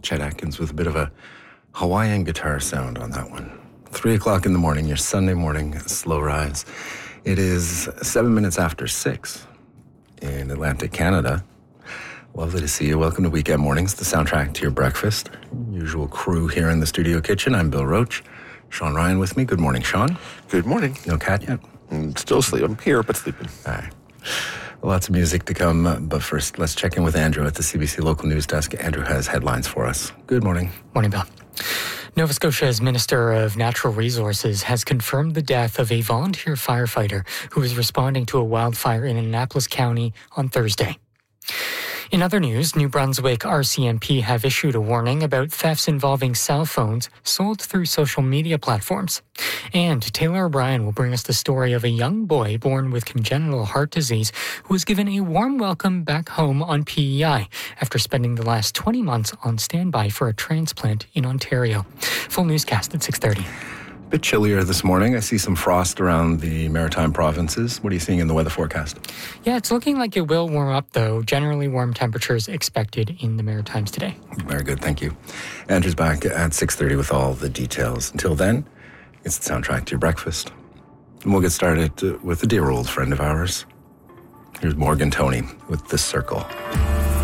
Chet Atkins with a bit of a Hawaiian guitar sound on that one. 3 o'clock in the morning, your Sunday morning slow rise. It is 7 minutes after 6 in Atlantic Canada. Lovely to see you. Welcome to Weekend Mornings, the soundtrack to your breakfast. Usual crew here in the studio kitchen. I'm Bill Roach. Sean Ryan with me. Good morning, Sean. Good morning. No cat yet? I'm still asleep. I'm here, but sleeping. All right. Lots of music to come, but first, let's check in with Andrew at the CBC Local News Desk. Andrew has headlines for us. Good morning. Morning, Bill. Nova Scotia's Minister of Natural Resources has confirmed the death of a volunteer firefighter who was responding to a wildfire in Annapolis County on Thursday. In other news, New Brunswick RCMP have issued a warning about thefts involving cell phones sold through social media platforms. And Taylor O'Brien will bring us the story of a young boy born with congenital heart disease who was given a warm welcome back home on PEI after spending the last 20 months on standby for a transplant in Ontario. Full newscast at 6:30. A bit chillier this morning. I see some frost around the maritime provinces. What are you seeing in the weather forecast? Yeah, it's looking like it will warm up, though. Generally warm temperatures expected in the Maritimes today. Very good, thank you. Andrew's back at 6:30 with all the details. Until then, it's the soundtrack to your breakfast. And we'll get started with a dear old friend of ours. Here's Morgan Toney with This Circle.